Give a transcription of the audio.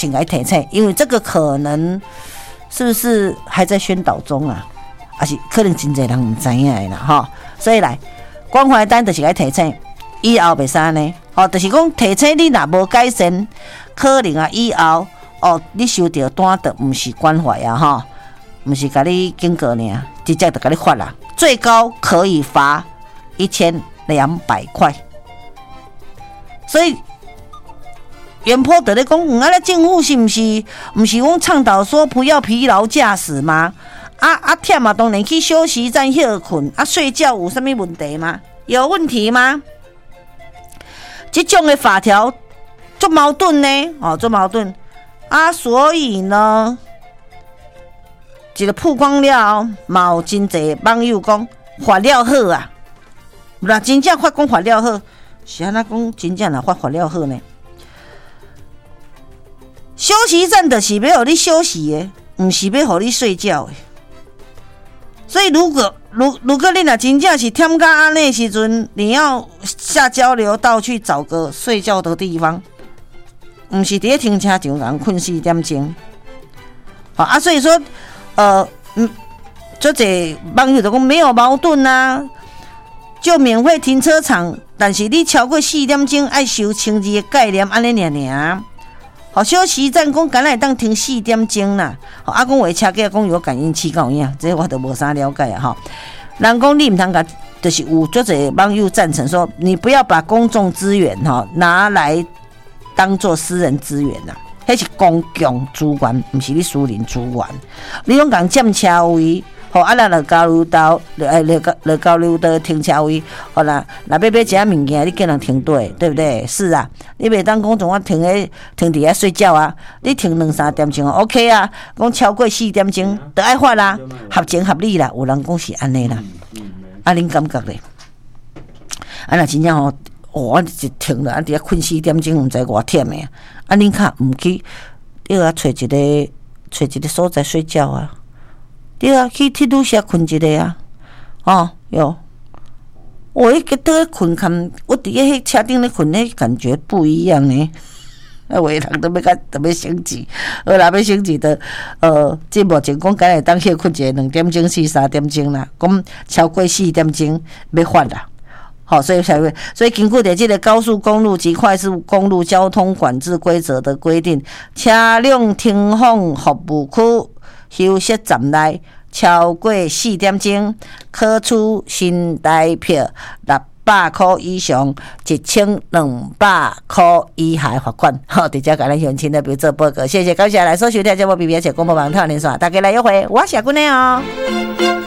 请来提醒，因为这个可能是不是还在宣导中啊？还是可能真侪人唔知影的啦哈。所以来关怀单就是来提醒，以后袂使呢，就是讲提醒你若无改善，可能啊以后你收到单的唔是关怀啊哈，唔是甲你警告呢，直接就甲你罚啦，最高可以罚1200块。所以原坡就咧讲，政府是不是讲倡导说不要疲劳驾驶吗？忝嘛，当然去休息站休困，睡觉有什么问题吗？有问题吗？这种的法条做矛盾呢，做矛盾所以呢，一个曝光了，嘛有真侪网友讲法了好啊，若真正法讲法了好，是安怎讲？真正若法了好呢？休息站就是要互你休息的，不是要互你睡觉的。所以如果你若真正是忝到安尼时阵，你要下交流道去找个睡觉的地方，不是伫停车场人困4点钟。所以说这网友就讲没有矛盾啊，就免费停车场，但是你超过4点钟爱收清字的概念，安尼尔。休息站讲敢若当停4点钟啦，讲话车架讲有感应器有影，这我都无啥了解啊人讲你唔通甲，就是有足侪网友赞成说，你不要把公众资源拿来当做私人资源啦，迄是公共资源，不是你私人资源。你拢讲占车位。落交流道，落交流道停车位，好啦，若要买一下物件，你叫人停对，对不对？是啊，你袂当讲总我停伫遐睡觉啊，你停2-3点钟 OK 啊，讲超过4点钟就爱罚啦，合情合理啦，有人讲是安尼啦，恁感觉咧？若真正我一停了，伫遐困4点钟，毋知偌忝的恁较毋去，你找一个所在睡觉啊。对啊，去铁路下困一下有。我一个在困看，我伫迄车顶咧困，那感觉不一样呢。有的人都要升级，要升级的，这目前讲敢会当歇困一下2点钟、3点钟啦，讲超过4点钟要罚啦。所以根据的这个高速公路及快速公路交通管制规则的规定，车辆停放服务区。休息站内超过4点钟，可处新台票600块以上1200块以下罚款。直接甲咱乡亲的表做报告，谢谢，感谢来收收听节目，BBS 广播网台连线，大家来约会，我是君的